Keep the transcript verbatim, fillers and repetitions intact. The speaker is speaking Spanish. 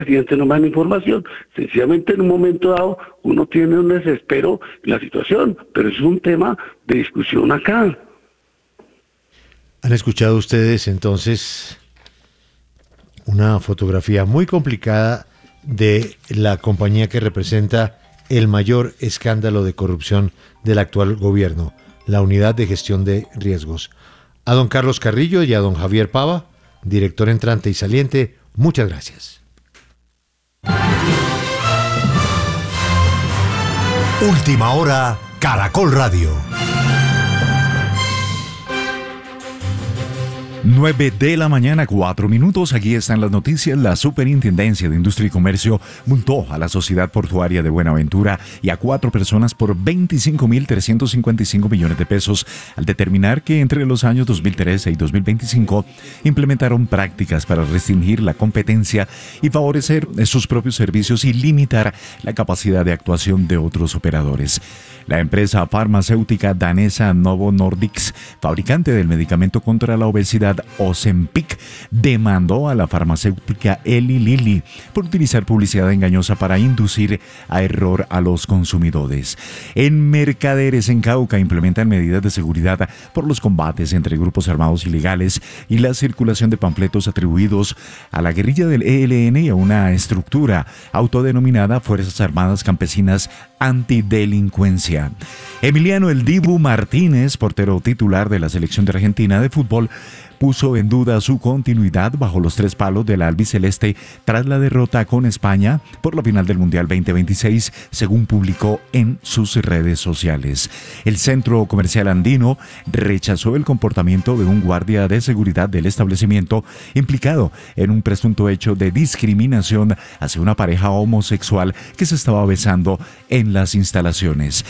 presidente no manda información. Sencillamente en un momento dado uno tiene un desespero en la situación, pero es un tema de discusión acá. ¿Han escuchado ustedes entonces una fotografía muy complicada de la compañía que representa el mayor escándalo de corrupción del actual gobierno, la Unidad de Gestión de Riesgos? A don Carlos Carrillo y a don Javier Pava, director entrante y saliente, muchas gracias. Última hora, Caracol Radio. nueve de la mañana, cuatro minutos. Aquí están las noticias. La Superintendencia de Industria y Comercio multó a la Sociedad Portuaria de Buenaventura y a cuatro personas por veinticinco mil trescientos cincuenta y cinco millones de pesos al determinar que entre los años dos mil trece y dos mil veinticinco implementaron prácticas para restringir la competencia y favorecer sus propios servicios y limitar la capacidad de actuación de otros operadores. La empresa farmacéutica danesa Novo Nordisk, fabricante del medicamento contra la obesidad Ozempic, demandó a la farmacéutica Eli Lilly por utilizar publicidad engañosa para inducir a error a los consumidores. En Mercaderes, en Cauca, implementan medidas de seguridad por los combates entre grupos armados ilegales y la circulación de panfletos atribuidos a la guerrilla del E L N y a una estructura autodenominada Fuerzas Armadas Campesinas Antidelincuencia. Emiliano El Dibu Martínez, portero titular de la selección de Argentina de fútbol, puso en duda su continuidad bajo los tres palos de la albiceleste tras la derrota con España por la final del Mundial veinte veintiséis, según publicó en sus redes sociales. El Centro Comercial Andino rechazó el comportamiento de un guardia de seguridad del establecimiento implicado en un presunto hecho de discriminación hacia una pareja homosexual que se estaba besando en las instalaciones.